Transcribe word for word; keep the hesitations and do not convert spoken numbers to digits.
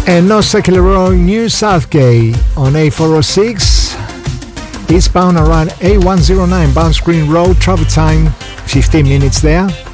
And North Circular Road, New Southgate on A four oh six, eastbound around A one oh nine, Bounce Green Road, travel time fifteen minutes there.